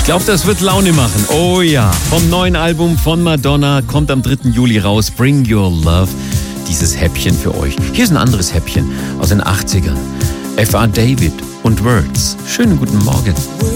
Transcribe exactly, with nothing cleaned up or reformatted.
Ich glaube, das wird Laune machen. Oh ja. Vom neuen Album von Madonna kommt am dritten Juli raus Bring Your Love. Dieses Häppchen für euch. Hier ist ein anderes Häppchen aus den achtzigern. F R David und Words. Schönen guten Morgen.